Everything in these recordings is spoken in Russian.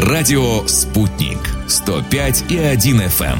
Радио «Спутник». 105,1 FM.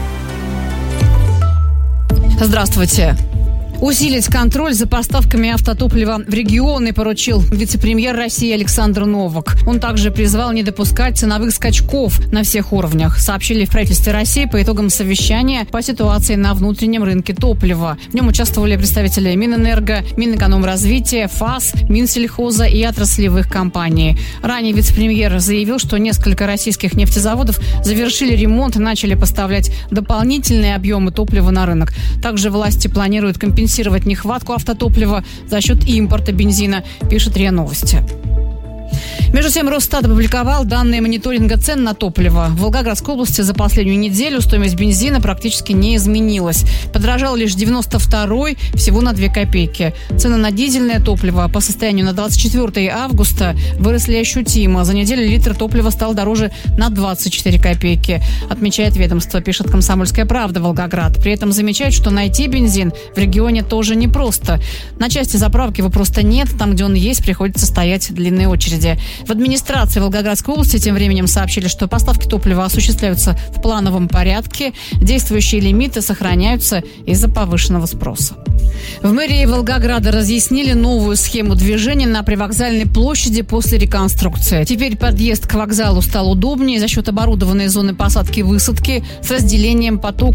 Здравствуйте. Усилить контроль за поставками автотоплива в регионы поручил вице-премьер России Александр Новак. Он также призвал не допускать ценовых скачков на всех уровнях, сообщили в правительстве России по итогам совещания по ситуации на внутреннем рынке топлива. В нем участвовали представители Минэнерго, Минэкономразвития, ФАС, Минсельхоза и отраслевых компаний. Ранее вице-премьер заявил, что несколько российских нефтезаводов завершили ремонт и начали поставлять дополнительные объемы топлива на рынок. Также власти планируют компенсировать нехватку автотоплива за счет импорта бензина, пишет РИА Новости. Между тем, Росстат опубликовал данные мониторинга цен на топливо. В Волгоградской области за последнюю неделю стоимость бензина практически не изменилась. Подорожал лишь 92-й, всего на 2 копейки. Цены на дизельное топливо по состоянию на 24 августа выросли ощутимо. За неделю литр топлива стал дороже на 24 копейки. Отмечает ведомство, пишет «Комсомольская правда» Волгоград. При этом замечает, что найти бензин в регионе тоже непросто. На части заправки его просто нет. Там, где он есть, приходится стоять длинные очереди. В администрации Волгоградской области тем временем сообщили, что поставки топлива осуществляются в плановом порядке. Действующие лимиты сохраняются из-за повышенного спроса. В мэрии Волгограда разъяснили новую схему движения на привокзальной площади после реконструкции. Теперь подъезд к вокзалу стал удобнее за счет оборудованной зоны посадки-высадки с разделением потока